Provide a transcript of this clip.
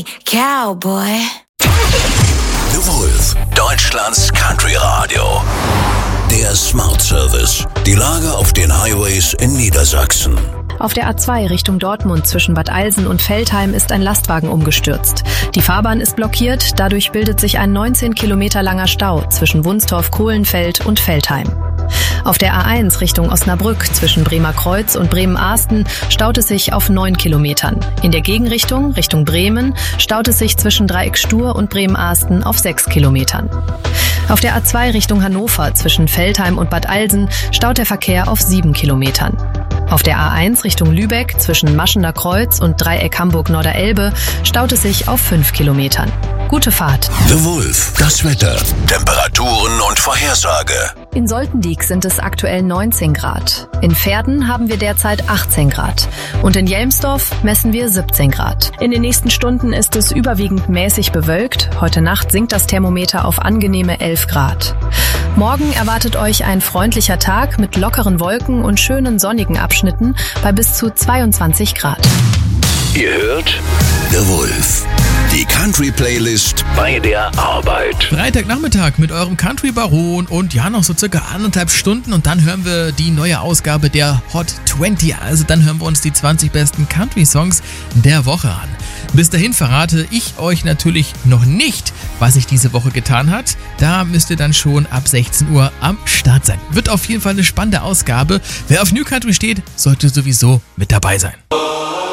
me, cowboy. The Wolf, Deutschlands Country Radio. Der Smart Service. Die Lage auf den Highways in Niedersachsen. Auf der A2 Richtung Dortmund zwischen Bad Eilsen und Veltheim ist ein Lastwagen umgestürzt. Die Fahrbahn ist blockiert, dadurch bildet sich ein 19 Kilometer langer Stau zwischen Wunstorf-Kohlenfeld und Veltheim. Auf der A1 Richtung Osnabrück zwischen Bremer Kreuz und Bremen-Ahsten staut es sich auf 9 Kilometern. In der Gegenrichtung, Richtung Bremen, staut es sich zwischen Dreieck-Stur und Bremen-Ahsten auf 6 Kilometern. Auf der A2 Richtung Hannover zwischen Veltheim und Bad Eilsen staut der Verkehr auf 7 Kilometern. Auf der A1 Richtung Lübeck zwischen Maschener Kreuz und Dreieck Hamburg-Norderelbe staut es sich auf 5 Kilometern. Gute Fahrt. The Wolf, das Wetter, Temperaturen und Vorhersage. In Soltendiek sind es aktuell 19 Grad. In Verden haben wir derzeit 18 Grad. Und in Jelmsdorf messen wir 17 Grad. In den nächsten Stunden ist es überwiegend mäßig bewölkt. Heute Nacht sinkt das Thermometer auf angenehme 11 Grad. Morgen erwartet euch ein freundlicher Tag mit lockeren Wolken und schönen sonnigen Abschnitten bei bis zu 22 Grad. Ihr hört The Wolf, die Country-Playlist bei der Arbeit. Freitagnachmittag mit eurem Country-Baron und ja, noch so circa 1,5 Stunden und dann hören wir die neue Ausgabe der Hot 20. Also dann hören wir uns die 20 besten Country-Songs der Woche an. Bis dahin verrate ich euch natürlich noch nicht, was sich diese Woche getan hat. Da müsst ihr dann schon ab 16 Uhr am Start sein. Wird auf jeden Fall eine spannende Ausgabe. Wer auf New Country steht, sollte sowieso mit dabei sein.